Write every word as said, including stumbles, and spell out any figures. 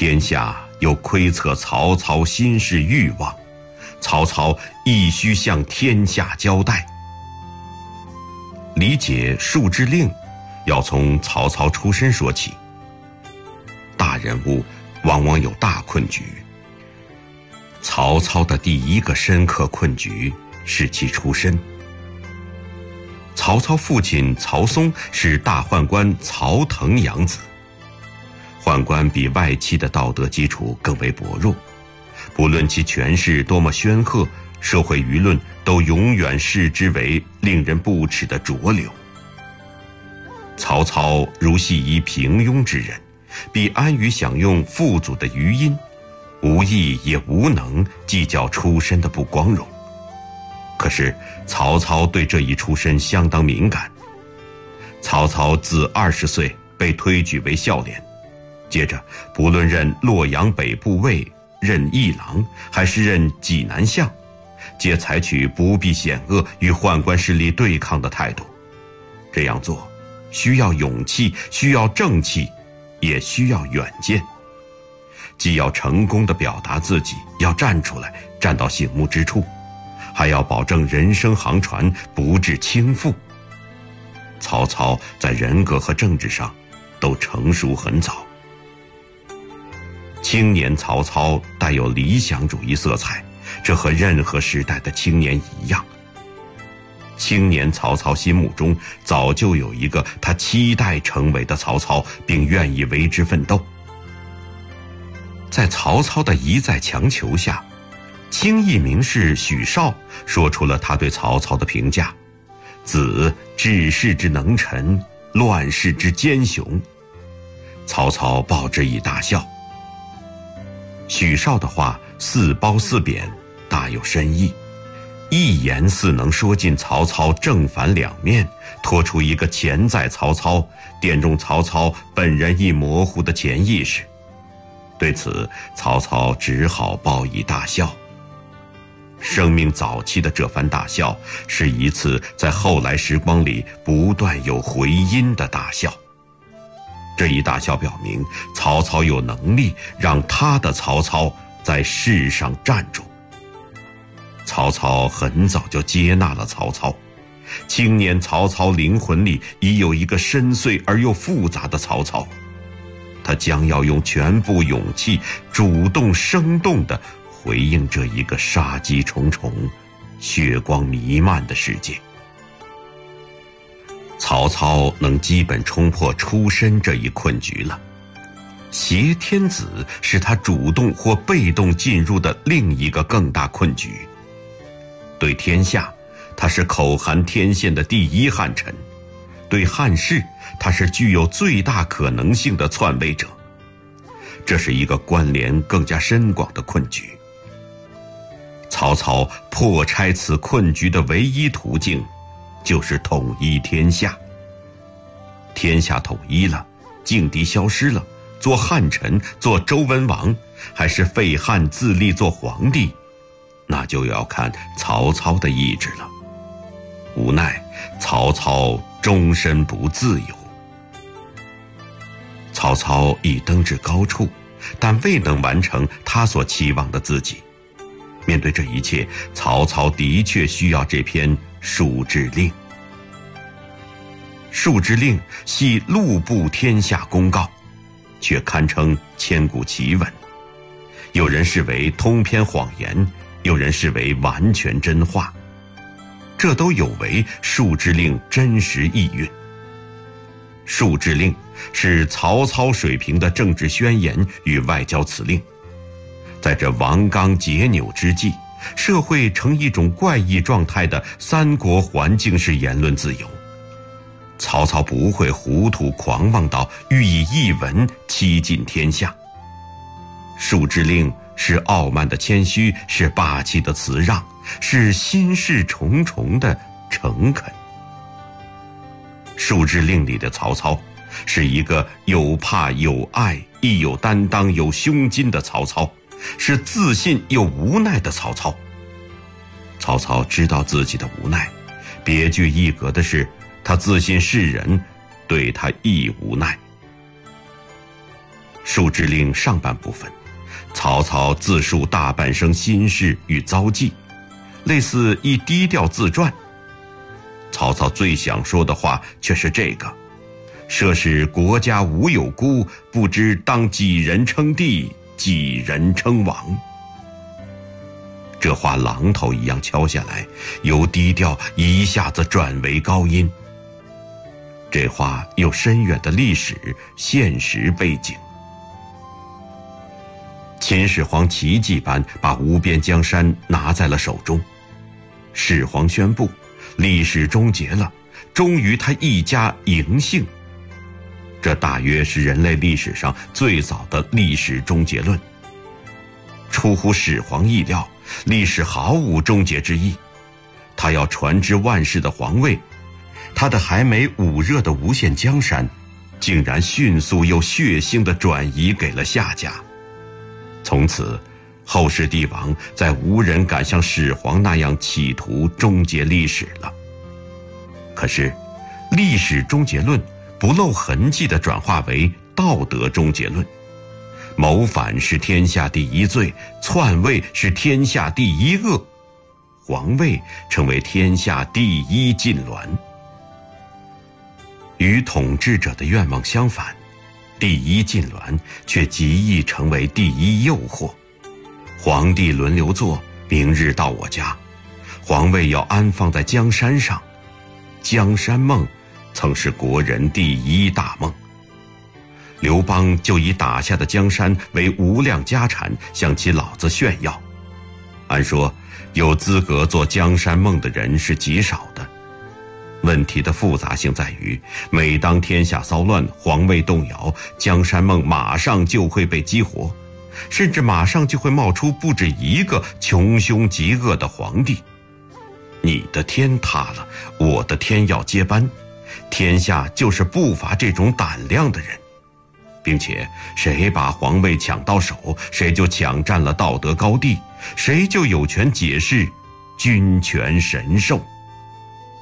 天下有窥测曹操心事欲望，曹操亦须向天下交代。理解数之令，要从曹操出身说起。大人物往往有大困局，曹操的第一个深刻困局是其出身。曹操父亲曹嵩是大宦官曹腾养子，宦官比外戚的道德基础更为薄弱，不论其权势多么煊赫，社会舆论都永远视之为令人不齿的浊流。曹操如系一平庸之人，必安于享用父祖的余荫，无意也无能计较出身的不光荣。可是曹操对这一出身相当敏感。曹操自二十岁被推举为孝廉，接着不论任洛阳北部尉、任议郎，还是任济南相，皆采取不避险恶与宦官势力对抗的态度。这样做需要勇气，需要正气，也需要远见。既要成功地表达自己，要站出来，站到醒目之处，还要保证人生航船不致倾覆。曹操在人格和政治上都成熟很早。青年曹操带有理想主义色彩，这和任何时代的青年一样。青年曹操心目中早就有一个他期待成为的曹操，并愿意为之奋斗。在曹操的一再强求下，清义名士许绍说出了他对曹操的评价：子治世之能臣，乱世之奸雄。曹操报之以大笑。许绍的话似褒似贬，大有深意，一言似能说尽曹操正反两面，拖出一个潜在曹操，点中曹操本人亦模糊的潜意识。对此，曹操只好报以大笑。生命早期的这番大笑，是一次在后来时光里不断有回音的大笑。这一大笑表明，曹操有能力让他的曹操在世上站住。曹操很早就接纳了曹操，青年曹操灵魂里已有一个深邃而又复杂的曹操，他将要用全部勇气，主动生动地回应这一个杀机重重、血光弥漫的世界。曹操能基本冲破出身这一困局了。挟天子是他主动或被动进入的另一个更大困局。对天下，他是口含天宪的第一汉臣；对汉室，他是具有最大可能性的篡位者。这是一个关联更加深广的困局。曹操破拆此困局的唯一途径，就是统一天下。天下统一了，劲敌消失了，做汉臣，做周文王，还是废汉自立做皇帝，那就要看曹操的意志了。无奈曹操终身不自由。曹操已登至高处，但未能完成他所期望的自己。面对这一切，曹操的确需要这篇数之令。数之令系路布天下公告，却堪称千古奇闻。有人视为通篇谎言，有人视为完全真话，这都有违数之令真实意蕴。数之令是曹操水平的政治宣言与外交辞令。在这王纲解纽之际，社会呈一种怪异状态的三国环境式言论自由。曹操不会糊涂狂妄到欲以一文欺尽天下。数之令是傲慢的谦虚，是霸气的辞让，是心事重重的诚恳。数之令里的曹操是一个有怕有爱，亦有担当有胸襟的曹操，是自信又无奈的曹操。曹操知道自己的无奈，别具一格的是，他自信世人对他亦无奈。 述之令上半部分，曹操自述大半生心事与遭际，类似一低调自传。曹操最想说的话却是这个：设使国家无有孤，不知当几人称帝，几人称王。这话榔头一样敲下来，由低调一下子转为高音。这话有深远的历史现实背景。秦始皇奇迹般把无边江山拿在了手中，始皇宣布历史终结了，终于他一家嬴姓。这大约是人类历史上最早的历史终结论。出乎始皇意料，历史毫无终结之意。他要传之万世的皇位，他的还没捂热的无限江山，竟然迅速又血腥地转移给了夏家。从此，后世帝王再无人敢像始皇那样企图终结历史了。可是，历史终结论不露痕迹地转化为道德终结论。谋反是天下第一罪，篡位是天下第一恶，皇位成为天下第一禁挛。与统治者的愿望相反，第一禁挛却极易成为第一诱惑。皇帝轮流坐，明日到我家，皇位要安放在江山上。江山梦曾是国人第一大梦。刘邦就以打下的江山为无量家产，向其老子炫耀。按说，有资格做江山梦的人是极少的。问题的复杂性在于，每当天下骚乱，皇位动摇，江山梦马上就会被激活，甚至马上就会冒出不止一个穷凶极恶的皇帝。你的天塌了，我的天要接班，天下就是不乏这种胆量的人。并且谁把皇位抢到手，谁就抢占了道德高地，谁就有权解释君权神授。